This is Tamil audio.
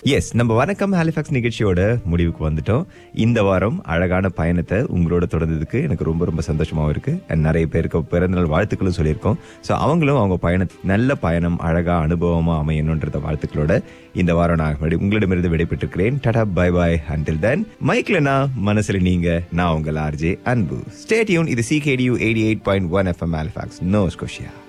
எஸ், நம்ம வணக்கம் ஹாலிஃபாக்ஸ் நிகழ்ச்சியோட முடிவுக்கு வந்துட்டோம். இந்த வாரம் அழகான பயணத்தை உங்களோட தொடர்ந்ததுக்கு எனக்கு ரொம்ப ரொம்ப சந்தோஷமாவும் இருக்கு. And நிறைய பேருக்கு பிறந்தநாள் வாழ்த்துக்களும் சொல்லியிருக்கோம். ஸோ அவங்களும் அவங்க நல்ல பயணம் அழகா அனுபவமா அமையணும்ன்றத வாழ்த்துக்களோட இந்த வாரம் நான் உங்களிடமிருந்து விடைபெற்றிருக்கிறேன். Tata, bye bye. Until then, மைக்ல நான், மனசுல நீங்க. நான் உங்கள் ஆர்ஜே அன்பு. Stay tune. இது CKDU 88.1 FM Halifax, Noah Scotia.